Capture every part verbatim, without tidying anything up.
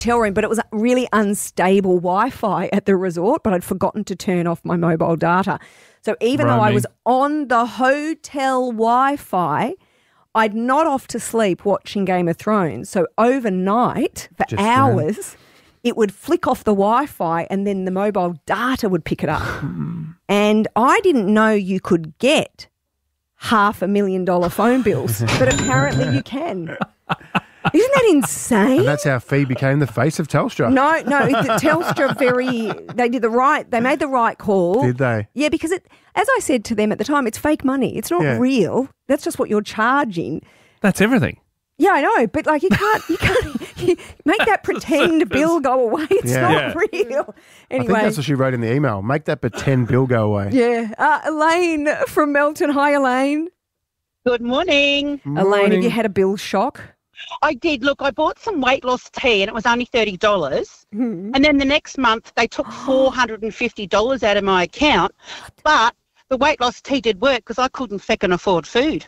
hotel room, but it was really unstable Wi-Fi at the resort, but I'd forgotten to turn off my mobile data. So even Roaming. though I was on the hotel Wi-Fi, I'd not off to sleep watching Game of Thrones. So overnight, for Just hours, ran. it would flick off the Wi-Fi and then the mobile data would pick it up. And I didn't know you could get half a million dollar phone bills, but apparently you can. Isn't that insane? And that's how Fee became the face of Telstra. No, no, the Telstra very, they did the right, they made the right call. Did they? Yeah, because it, as I said to them at the time, it's fake money. It's not Yeah. real. That's just what you're charging. That's everything. Yeah, I know, but like you can't, you can't you make that pretend bill go away. It's Yeah. not Yeah. real. I think Anyway, that's what she wrote in the email. Make that pretend bill go away. yeah. Uh, Elaine from Melton. Hi, Elaine. Good morning. Elaine, have Morning. you had a bill shock? I did. Look, I bought some weight loss tea and it was only thirty dollars. Hmm. And then the next month they took four hundred fifty dollars out of my account. But the weight loss tea did work because I couldn't feckin' afford food.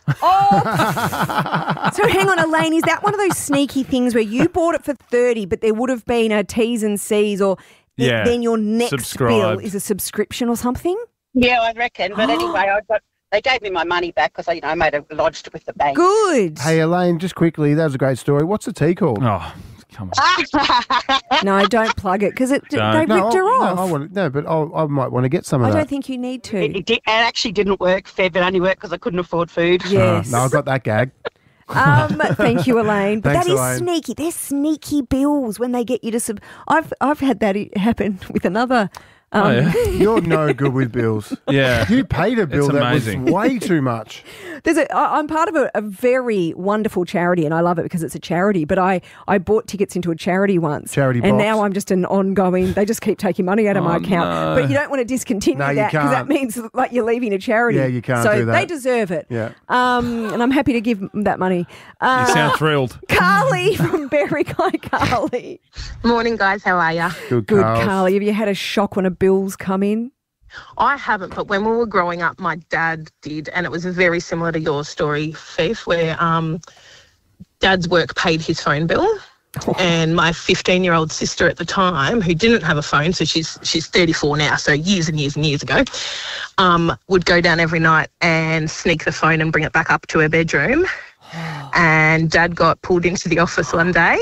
Oh! So hang on, Elaine, is that one of those sneaky things where you bought it for thirty, but there would have been a T's and C's, or th- Yeah. then your next bill Subscribed. is a subscription or something? Yeah, I reckon. But anyway, I got, they gave me my money back because I, you know, I made a lodged with the bank. Good. Hey, Elaine, just quickly, that was a great story. What's the tea called? Oh, come on. No, don't plug it because it, they Don't. ripped her I'll- off. No, I, want, no, but I'll, I might want to get some of I that. don't think you need to. It, it, did, it actually didn't work, Feb. It only worked because I couldn't afford food. Yes. No, I got that gag. Um, thank you, Elaine. But Thanks, that is Elaine. sneaky. They're sneaky bills when they get you to sub. I've I've had that i- happen with another. Um, Oh, yeah. You're no good with bills. Yeah. You paid a bill It's that amazing. was way too much. There's a, I- I'm part of a, a very wonderful charity, and I love it because it's a charity. But I, I bought tickets into a charity once, Charity and box. now I'm just an ongoing. They just keep taking money out of my Oh, account, no. but you don't want to discontinue No, you that because that can't. means like you're leaving a charity. Yeah, you can't So do that. they deserve it. Yeah. Um, and I'm happy to give them that money. Uh, You sound thrilled. Carly from Berwick. Hi, Carly. Morning, guys. How are ya? Good, Good, Carl. Carly. Have you had a shock when a bill's come in? I haven't, but when we were growing up, my dad did, and it was very similar to your story, Faith, where um, Dad's work paid his phone bill. And my fifteen-year-old sister at the time, who didn't have a phone, so she's she's thirty-four now, so years and years and years ago, um, would go down every night and sneak the phone and bring it back up to her bedroom. And Dad got pulled into the office one day,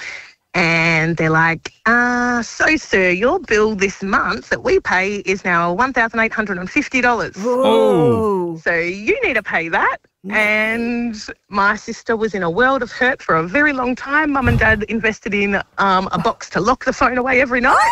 and they're like, uh, so, sir, your bill this month that we pay is now one thousand eight hundred fifty dollars. Oh. So you need to pay that. And my sister was in a world of hurt for a very long time. Mum and Dad invested in um, a box to lock the phone away every night.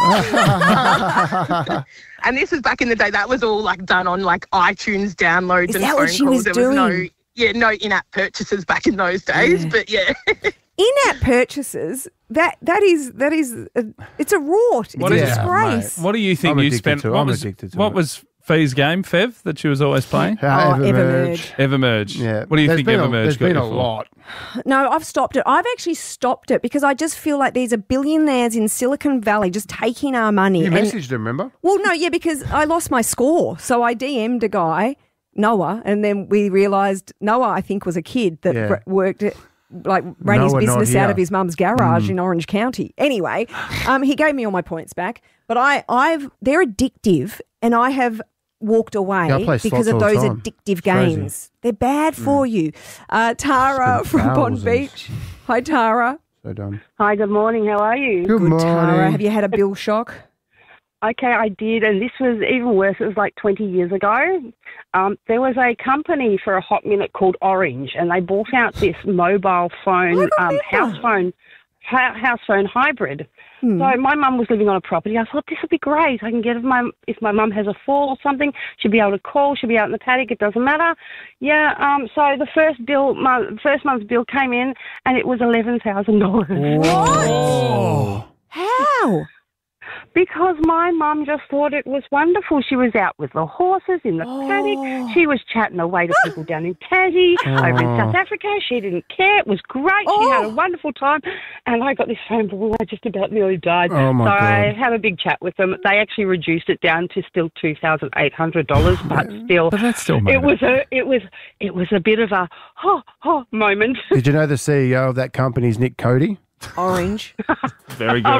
And this was back in the day. That was all like done on like iTunes downloads Is and that phone what she calls. was there was no, doing? yeah, no in-app purchases back in those days. Yeah. But yeah. In-app purchases, that that is that is a, it's a rort. It's What a is- Yeah, disgrace. What do you think I'm you addicted spent? to it. What I'm was, addicted to what it. was Fee's game, Fev, that she was always playing? How Oh, Evermerge. Evermerge. Yeah. What do you There's think been a- Evermerge There's got been you a for? lot. No, I've stopped it. I've actually stopped it because I just feel like there's a billionaires in Silicon Valley just taking our money. You and- messaged him, remember? Well, no, yeah, because I lost my score. So I D M'd a guy, Noah, and then we realised Noah, I think, was a kid that Yeah. r- worked at, like, ran his Noah, not business out here. of his mum's garage in Orange County. Anyway, um, he gave me all my points back, but I, I've they're addictive, and I have walked away Yeah, I play because slots of all the those time. addictive It's crazy. games. They're bad for you. Uh, Tara Spend from Bond thousands. Beach. Hi, Tara. So done. Hi, good morning. How are you? Good, Good, morning. Tara. Have you had a bill shock? Okay, I did, and this was even worse. It was like twenty years ago. Um, there was a company for a hot minute called Orange, and they brought out this mobile phone, I um, remember. house phone, ha- house phone hybrid. Hmm. So my mum was living on a property. I thought this would be great. I can get if my if my mum has a fall or something, she'll be able to call. She'll be out in the paddock. It doesn't matter. Yeah. Um. So the first bill, my first month's bill came in, and it was eleven thousand dollars. Oh. How? Because my mum just thought it was wonderful. She was out with the horses in the Oh. paddock. She was chatting away to people down in Tassie, over in South Africa. She didn't care. It was great. She had a Oh. wonderful time. And I got this phone bill. I just about nearly died. Oh, my so I God. had a big chat with them. They actually reduced it down to still two thousand eight hundred dollars, but still, But that's still made it was a it was it was a bit of a oh oh moment. Did you know the C E O of that company is Nick Cody? Orange. Very good.